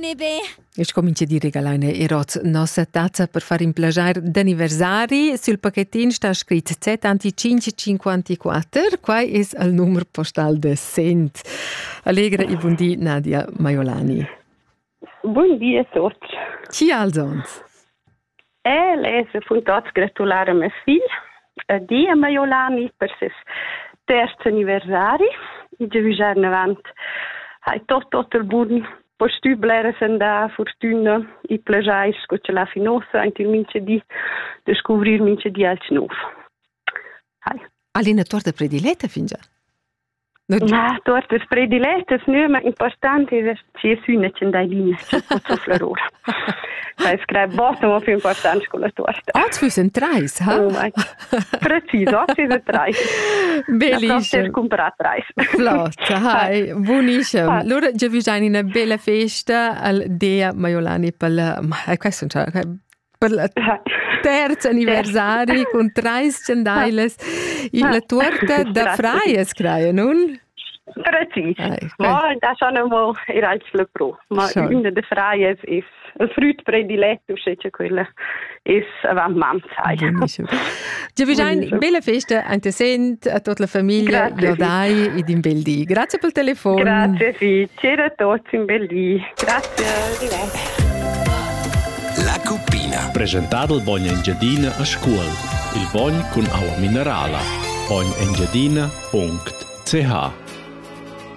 bebè. E comincia di regalare eroz nostra tazza per fare un plagiare d'anniversari. Sul pacchettin sta scritto 7554. Qua è il numero postale de Sent. Allegra e buondì Nadia Maiolani. Buondì a tutti. Chi alzons? Lei se funtats gratulare a mio figlio, a Dia Maiolani, per il terzo anniversari. E già vigiare in avanti. Hai tot il buon postubler da fortuna e plagiare che ce l'ha finosa, anche il mince di scoprire mince di altri nuovi. Alina torta prediletta fin già? No, torta prediletta, non è importante, è che si una c'è dai linee, c'è tutto florore. Sai, scrive botta, ma più importante con la torta. Oggi sono treis, ha? Preciso, oggi sono treis. Bellissimo. Per comprare treis. Flotta, buonissimo. Allora, già vi già una bella festa al Dea Maiolani per la terzo anniversario con treis cendailes e la torta da Freies creia, non? Preciso. Ma da sono era il pro. Ma una de Freies è il frutto prediletto, se quella è avanti mamma. Buonissimo. Già vi già una bella festa a tutta la famiglia, Iodai e in bel dì. Grazie per il telefono. Grazie, sì. C'era a tutti in bel dì. Grazie. La Cuppina. Presentato il Bogna Engiadina a scuola. Il Bogna con acqua minerale. bognaengiadina.ch